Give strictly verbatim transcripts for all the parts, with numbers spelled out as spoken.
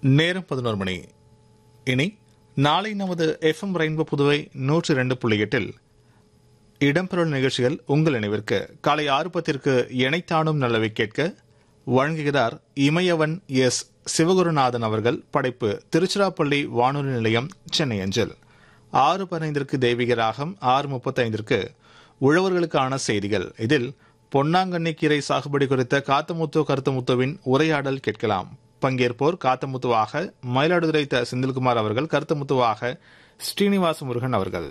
நேரம் பதினோரு மணி. இனி நாளை நமது எஃப்எம் ரெயின்போ புதுவை நூற்றி இரண்டு புள்ளி எட்டில் இடம்பெறும் நிகழ்ச்சிகள் உங்கள் நினைவிற்கு. காலை ஆறு பத்திற்கு இணைத்தானும் நல்லவை கேட்க வழங்குகிறார் இமயவன் எஸ் சிவகுருநாதன் அவர்கள். படைப்பு திருச்சிராப்பள்ளி வானொலி நிலையம், சென்னை அஞ்சல். ஆறு பதினைந்திற்கு தெய்வீக ராகம், ஆறு முப்பத்தைந்திற்கு உழவர்களுக்கான செய்திகள். இதில் பொன்னாங்கண்ணி கீரை சாகுபடி குறித்த காத்தமுத்து கருத்தமுத்துவின் உரையாடல் கேட்கலாம். பங்கேற்போர் காத்தமுத்துவாக மயிலாடுதுறை த செந்தில்குமார் அவர்கள், கருத்தமுத்துவாக ஸ்ரீனிவாச முருகன் அவர்கள்.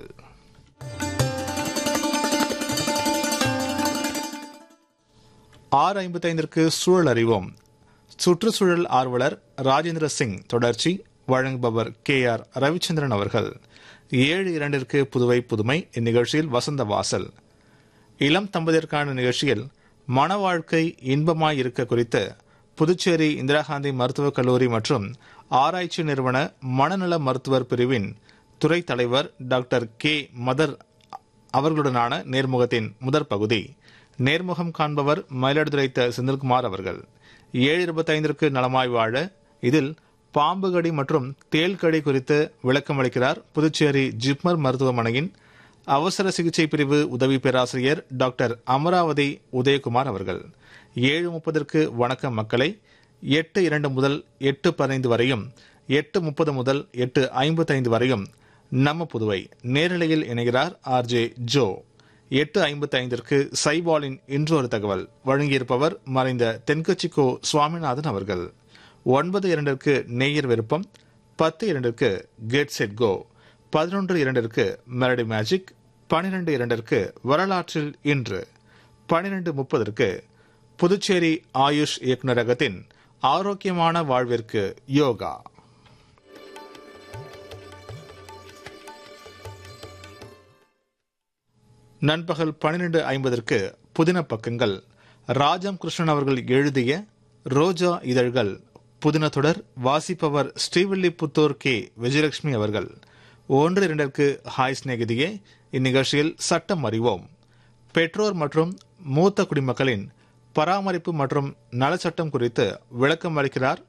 ஆறு ஐம்பத்தைந்திற்கு சூழல் அறிவோம். சுற்றுச்சூழல் ஆர்வலர் ராஜேந்திர சிங் தொடர்ச்சி. வழங்குபவர் கே ஆர் ரவிச்சந்திரன் அவர்கள். ஏழு இரண்டிற்கு புதுவை புதுமை. இந்நிகழ்ச்சியில் வசந்த வாசல். இளம் தம்பதியருக்கான நிகழ்ச்சியில் மன வாழ்க்கை இன்பமாய் இருக்க குறித்து புதுச்சேரி இந்திரா காந்தி மருத்துவக் கல்லூரி மற்றும் ஆராய்ச்சி நிறுவன மனநல மருத்துவர் பிரிவின் துறை தலைவர் டாக்டர் கே மதர் அவர்களுடனான நேர்முகத்தின் முதற் பகுதி. நேர்முகம் காண்பவர் மயிலாடுதுறை த செந்தில்குமார் அவர்கள். ஏழு இருபத்தைந்திற்கு நலமாய் வாழ. இதில் பாம்புகடி மற்றும் தேள்கடி குறித்து விளக்கமளிக்கிறார் புதுச்சேரி ஜிப்மர் மருத்துவமனையின் அவசர சிகிச்சை பிரிவு உதவி பேராசிரியர் டாக்டர் அமராவதி உதயகுமார் அவர்கள். ஏழு முப்பதற்கு வணக்கம் மக்களை. எட்டு இரண்டு முதல் எட்டு பதினைந்து வரையும், எட்டு முப்பது முதல் எட்டு ஐம்பத்தைந்து வரையும் நம்ம புதுவை நேரலையில் இணைகிறார் ஆர் ஜே ஜோ. எட்டு ஐம்பத்தி ஐந்திற்கு சைபாலின் இன்றொரு தகவல். வழங்கியிருப்பவர் மறைந்த தென்கட்சிக்கோ சுவாமிநாதன் அவர்கள். ஒன்பது இரண்டிற்கு நேயர் விருப்பம். பத்து இரண்டிற்கு கெட் செட் கோ. பதினொன்று இரண்டிற்கு மெலடி மேஜிக். பனிரெண்டு இரண்டிற்கு வரலாற்றில் இன்று. பனிரெண்டு முப்பதற்கு புதுச்சேரி ஆயுஷ் இயக்குநரகத்தின் ஆரோக்கியமான வாழ்விற்கு யோகா. நண்பகல் பனிரெண்டு ஐம்பதற்கு புதின பக்கங்கள். ராஜம் கிருஷ்ணன் அவர்கள் எழுதிய ரோஜா இதழ்கள் புதின தொடர். வாசிப்பவர் ஸ்ரீவில்லிபுத்தூர் கே விஜயலட்சுமி அவர்கள். ஒன்று இரண்டிற்கு ஹாய் சிநேகிதியே. இந்நிகழ்ச்சியில் சட்டம் அறிவோம். பெற்றோர் மற்றும் மூத்த குடிமக்களின் பராமரிப்பு மற்றும் நலச்சட்டம் குறித்து விளக்கம் அளிக்கிறார்